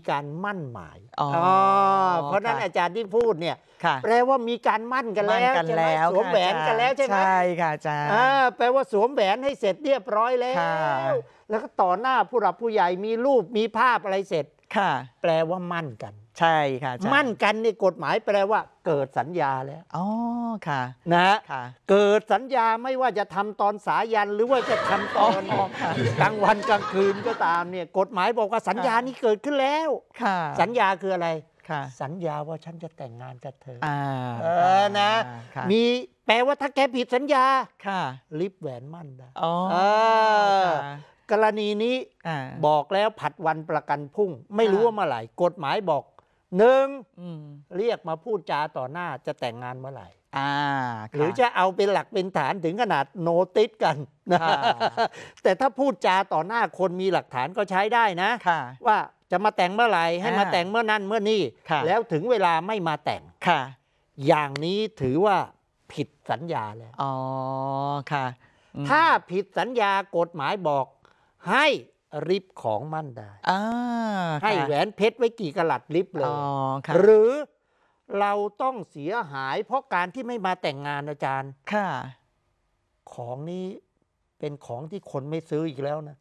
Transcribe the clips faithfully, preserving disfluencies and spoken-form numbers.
การมั่นหมายอ๋อเพราะนั้นอาจารย์ที่พูดเนี่ยแปลว่ามีการมั่นกันแล้วใช่ไหมสวมแหวนกันแล้วใช่ไหมใช่ค่ะอาจารย์แปลว่าสวมแหวนให้เสร็จเรียบร้อยแล้วแล้วก็ต่อหน้าผู้หลักผู้ใหญ่มีรูปมีภาพอะไรเสร็จค่ะแปลว่ามั่นกันใช่ค่ะมั่นกันในกฎหมายแปลว่าเกิดสัญญาแล้วอ๋อค่ะนะเกิดสัญญาไม่ว่าจะทำตอนสายันหรือว่าจะทำตอนกลางวันกลางคืนก็ตามเนี่ยกฎหมายบอกว่าสัญญานี้เกิดขึ้นแล้วสัญญาคืออะไรสัญญาว่าฉันจะแต่งงานกับเธอเออนะมีแปลว่าถ้าแกผิดสัญญาลิบแหวนมั่นได้กรณีนี้บอกแล้วผัดวันประกันพรุ่งไม่รู้ว่าเมื่อไหร่กฎหมายบอกหนึ่งเรียกมาพูดจาต่อหน้าจะแต่งงานเมื่อไหร่หรือจะเอาเป็นหลักเป็นฐานถึงขนาดโนติสกันนะแต่ถ้าพูดจาต่อหน้าคนมีหลักฐานก็ใช้ได้นะว่าจะมาแต่งเมื่อไหร่ให้มาแต่งเมื่อนั้นเมื่อนี้แล้วถึงเวลาไม่มาแต่งอย่างนี้ถือว่าผิดสัญญาแล้วอ๋อค่ะถ้าผิดสัญญากฎหมายบอกให้ริบของมั่นได้ให้แหวนเพชรไว้กี่กะลัดริบเลยหรือเราต้องเสียหายเพราะการที่ไม่มาแต่งงานอาจารย์ค่ะของนี้เป็นของที่คนไม่ซื้ออีกแล้วนะ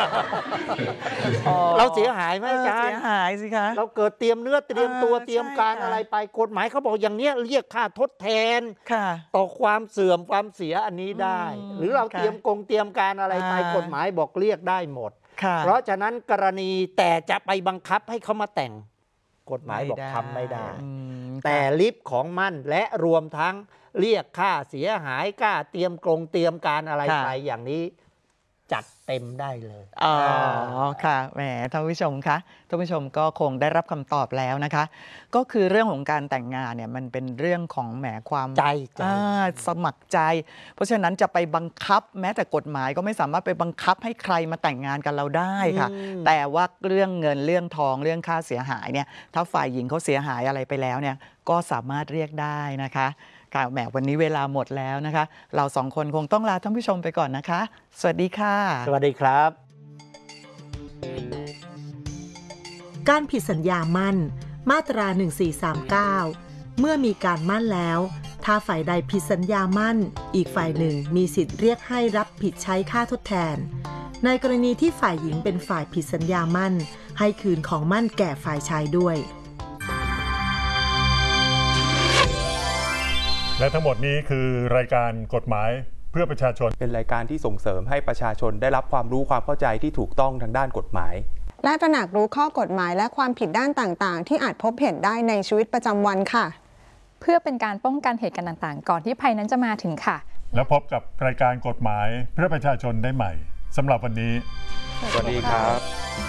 เราเสียหายไหมอาจารย์เสียหายสิคะเราเกิดเตรียมเนื้อเตรียมตัวเตรียมการอะไรไปกฎหมายเขาบอกอย่างเนี้ยเรียกค่าทดแทนต่อความเสื่อมความเสียอันนี้ได้หรือเราเตรียมกงเตรียมการอะไรไปกฎหมายบอกเรียกได้หมดเพราะฉะนั้นกรณีแต่จะไปบังคับให้เขามาแต่งกฎหมายบอกทำไม่ได้แต่ลิฟต์ของมั่นและรวมทั้งเรียกค่าเสียหายค่าเตรียมกรงเตรียมการอะไรไปอย่างนี้จัดเต็มได้เลยอ๋อค่ะแหมท่านผู้ชมคะท่านผู้ชมก็คงได้รับคำตอบแล้วนะคะก็คือเรื่องของการแต่งงานเนี่ยมันเป็นเรื่องของแหมความใจสมัครใจเพราะฉะนั้นจะไปบังคับแม้แต่กฎหมายก็ไม่สามารถไปบังคับให้ใครมาแต่งงานกับเราได้ค่ะแต่ว่าเรื่องเงินเรื่องทองเรื่องค่าเสียหายเนี่ยถ้าฝ่ายหญิงเขาเสียหายอะไรไปแล้วเนี่ยก็สามารถเรียกได้นะคะค่ะแหมวันนี้เวลาหมดแล้วนะคะเราสองคนคงต้องลาท่านผู้ชมไปก่อนนะคะสวัสดีค่ะสวัสดีครับการผิดสัญญามั่นมาตราหนึ่งสี่สามเก้าเมื่อมีการมั่นแล้วถ้าฝ่ายใดผิดสัญญามั่นอีกฝ่ายหนึ่งมีสิทธิ์เรียกให้รับผิดใช้ค่าทดแทนในกรณีที่ฝ่ายหญิงเป็นฝ่ายผิดสัญญามั่นให้คืนของมั่นแก่ฝ่ายชายด้วยและทั้งหมดนี้คือรายการกฎหมายเพื่อประชาชนเป็นรายการที่ส่งเสริมให้ประชาชนได้รับความรู้ความเข้าใจที่ถูกต้องทางด้านกฎหมายและตระหนักรู้ข้อกฎหมายและความผิดด้านต่างๆที่อาจพบเห็นได้ในชีวิตประจำวันค่ะเพื่อเป็นการป้องกันเหตุการณ์ต่างๆก่อนที่ภัยนั้นจะมาถึงค่ะแล้วพบกับรายการกฎหมายเพื่อประชาชนได้ใหม่สำหรับวันนี้สวัสดีครับ